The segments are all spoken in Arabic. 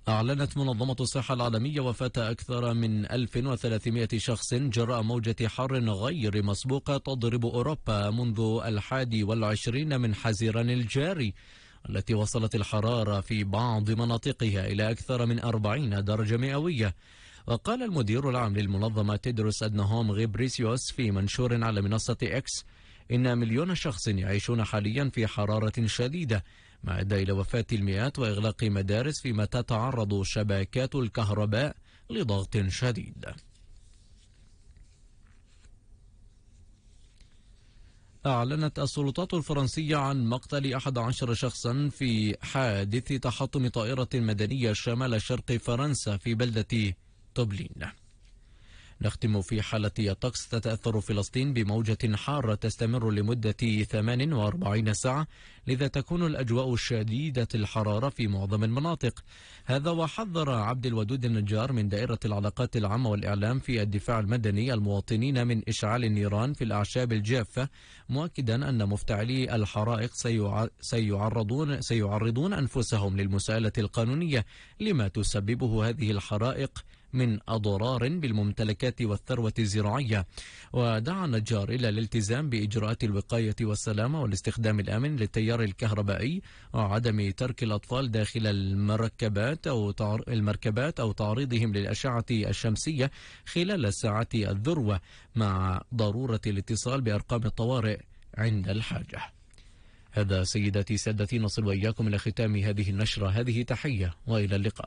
أعلنت منظمة الصحة العالمية وفاة أكثر من 1300 شخص جراء موجة حر غير مسبوقة تضرب أوروبا منذ 21 من حزيران الجاري، التي وصلت الحرارة في بعض مناطقها إلى أكثر من 40 درجة مئوية. وقال المدير العام للمنظمة تيدروس أدناهوم غيبريسيوس في منشور على منصة إكس إن مليون شخص يعيشون حاليا في حرارة شديدة، ما أدى إلى وفاة المئات وإغلاق مدارس، فيما تتعرض شبكات الكهرباء لضغط شديد. أعلنت السلطات الفرنسية عن مقتل 11 شخصا في حادث تحطم طائرة مدنية شمال شرق فرنسا في بلدة طوبلين. نختم في حالة الطقس. تتأثر فلسطين بموجة حارة تستمر لمدة 48 ساعة، لذا تكون الأجواء شديدة الحرارة في معظم المناطق. هذا وحذر عبد الودود النجار من دائرة العلاقات العامة والإعلام في الدفاع المدني المواطنين من إشعال النيران في الأعشاب الجافة، مؤكدا أن مفتعلي الحرائق سيعرضون أنفسهم للمساءلة القانونية لما تسببه هذه الحرائق من أضرار بالممتلكات والثروة الزراعية. ودعا النجار إلى الالتزام بإجراءات الوقاية والسلامة والاستخدام الآمن للتيار الكهربائي، وعدم ترك الأطفال داخل المركبات أو تعريضهم للأشعة الشمسية خلال الساعات الذروة، مع ضرورة الاتصال بأرقام الطوارئ عند الحاجة. هذا سيداتي سادتي نصل وإياكم إلى ختام هذه النشرة. هذه تحية وإلى اللقاء.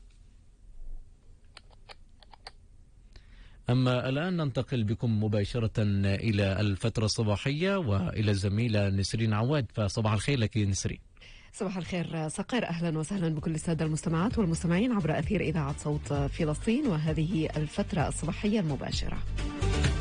أما الآن ننتقل بكم مباشرة إلى الفترة الصباحية وإلى الزميلة نسرين عواد. فصباح الخير لك نسرين. صباح الخير صقر، أهلا وسهلا بكل السادة المستمعات والمستمعين عبر أثير إذاعة صوت فلسطين، وهذه الفترة الصباحية المباشرة.